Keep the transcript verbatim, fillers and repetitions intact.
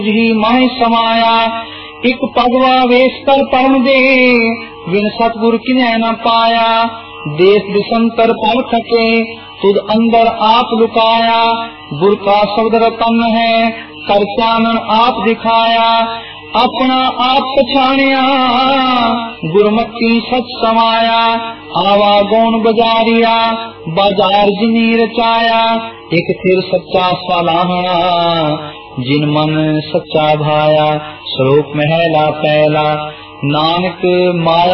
ही माहि समाया। एक पगवा वेश कर परम दे, बिन सतगुर किन्ह न पाया। देश दिशंतर पल थके, तुद अंदर आप लुकाया। गुर का शब्द रतन है, कर चानन आप दिखाया। अपना आप पछाणिया, गुरमति सच समाया। आवा गौन बजारिया, बाजार जिनी रचाया। एक थिर सच्चा सलाहना, जिन मन सच्चा भाया। श्लोक महला पहला। नानक माया